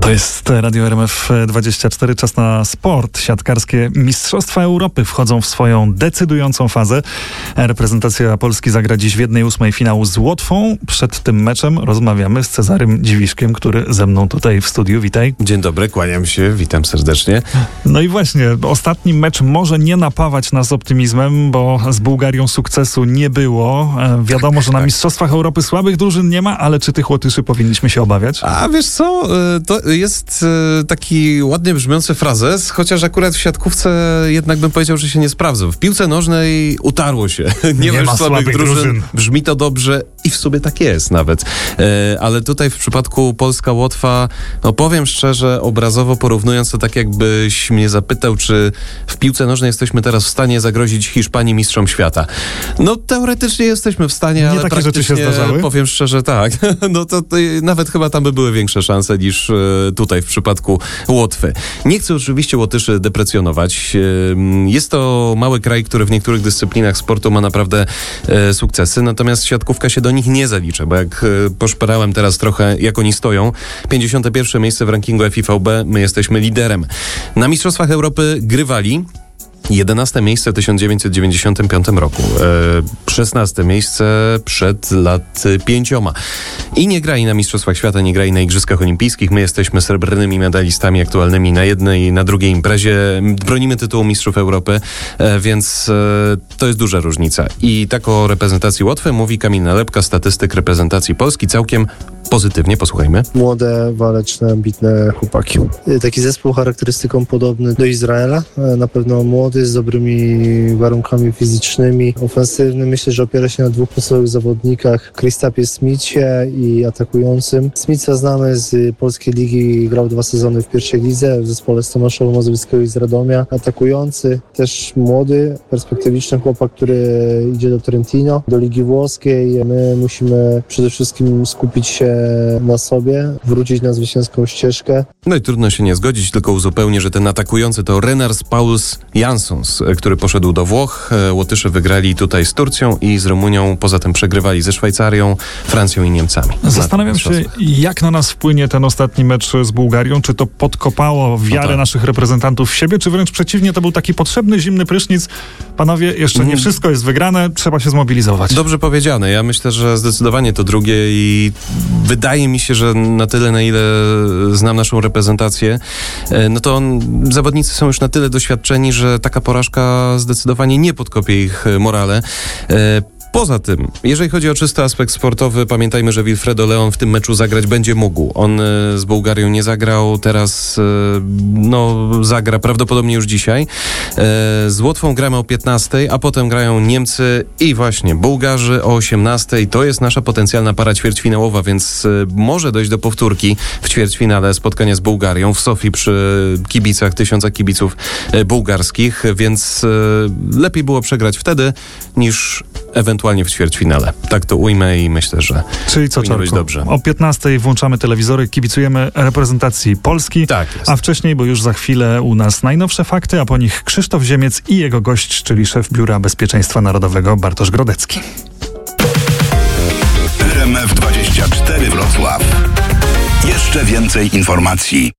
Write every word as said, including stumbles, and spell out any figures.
To jest Radio R M F dwadzieścia cztery, czas na sport. Siatkarskie Mistrzostwa Europy wchodzą w swoją decydującą fazę. Reprezentacja Polski zagra dziś w jednej ósmej finału z Łotwą. Przed tym meczem rozmawiamy z Cezarym Dziwiszkiem, który ze mną tutaj w studiu. Witaj. Dzień dobry, kłaniam się, witam serdecznie. No i właśnie, ostatni mecz może nie napawać nas optymizmem, bo z Bułgarią sukcesu nie było. Wiadomo, że na Mistrzostwach Europy słabych drużyn nie ma, ale czy tych Łotyszy powinniśmy się obawiać? A wiesz co, to jest taki ładnie brzmiący frazes, chociaż akurat w siatkówce jednak bym powiedział, że się nie sprawdzą. W piłce nożnej utarło się. Nie, nie ma słabych, słabych drużyn. drużyn. Brzmi to dobrze i w sobie tak jest nawet. E, ale tutaj w przypadku Polska-Łotwa, no powiem szczerze, obrazowo porównując to tak jakbyś mnie zapytał, czy w piłce nożnej jesteśmy teraz w stanie zagrozić Hiszpanii mistrzom świata. No teoretycznie jesteśmy w stanie, nie ale takie praktycznie, rzeczy się zdarzały? Powiem szczerze, tak. No to, to nawet chyba tam by były większe szanse niż tutaj w przypadku Łotwy. Nie chcę oczywiście Łotyszy deprecjonować. Jest to mały kraj, który w niektórych dyscyplinach sportu ma naprawdę sukcesy, natomiast siatkówka się do nich nie zalicza, bo jak poszperałem teraz trochę, jak oni stoją, pięćdziesiąte pierwsze miejsce w rankingu F I V B, my jesteśmy liderem. Na Mistrzostwach Europy grywali jedenaste miejsce w tysiąc dziewięćset dziewięćdziesiątym piątym roku. E, szesnaste miejsce przed lat pięcioma. I nie grali na Mistrzostwach Świata, nie grali na Igrzyskach Olimpijskich. My jesteśmy srebrnymi medalistami aktualnymi na jednej i na drugiej imprezie. Bronimy tytułu Mistrzów Europy, e, więc e, to jest duża różnica. I tak o reprezentacji Łotwy mówi Kamil Nalepka, statystyk reprezentacji Polski. Całkiem pozytywnie, posłuchajmy. Młode, waleczne, ambitne chłopaki. Taki zespół charakterystyką podobny do Izraela. Na pewno młody, z dobrymi warunkami fizycznymi, ofensywny. Myślę, że opiera się na dwóch podstawowych zawodnikach. Kristapie Smithie i atakującym. Smitha znamy z polskiej ligi, grał dwa sezony w pierwszej lidze w zespole z Tomaszowa Mazowieckiego i z Radomia. Atakujący, też młody, perspektywiczny chłopak, który idzie do Trentino, do ligi włoskiej. My musimy przede wszystkim skupić się na sobie, wrócić na zwycięską ścieżkę. No i trudno się nie zgodzić, tylko uzupełnię, że ten atakujący to Renars Paulus Jansons, który poszedł do Włoch. Łotysze wygrali tutaj z Turcją i z Rumunią, poza tym przegrywali ze Szwajcarią, Francją i Niemcami. Zastanawiam się, jak na nas wpłynie ten ostatni mecz z Bułgarią. Czy to podkopało wiarę no tak. naszych reprezentantów w siebie, czy wręcz przeciwnie, to był taki potrzebny, zimny prysznic. Panowie, jeszcze nie wszystko jest wygrane, trzeba się zmobilizować. Dobrze powiedziane. Ja myślę, że zdecydowanie to drugie i wydaje mi się, że na tyle, na ile znam naszą reprezentację, no to on, zawodnicy są już na tyle doświadczeni, że taka porażka zdecydowanie nie podkopie ich morale. Poza tym, jeżeli chodzi o czysty aspekt sportowy, pamiętajmy, że Wilfredo Leon w tym meczu zagrać będzie mógł. On z Bułgarią nie zagrał, teraz no, zagra prawdopodobnie już dzisiaj. Z Łotwą gramy o piętnastej, a potem grają Niemcy i właśnie Bułgarzy o osiemnastej. To jest nasza potencjalna para ćwierćfinałowa, więc może dojść do powtórki w ćwierćfinale spotkania z Bułgarią w Sofii przy kibicach, tysiącach kibiców bułgarskich, więc lepiej było przegrać wtedy niż ewentualnie w ćwierćfinale. Tak to ujmę i myślę, że Czyli co, powinno być dobrze. O piętnastej włączamy telewizory, kibicujemy reprezentacji Polski, tak jest. A wcześniej, bo już za chwilę u nas najnowsze fakty, a po nich Krzysztof Ziemiec i jego gość, czyli szef Biura Bezpieczeństwa Narodowego Bartosz Grodecki. R M F dwadzieścia cztery Wrocław. Jeszcze więcej informacji.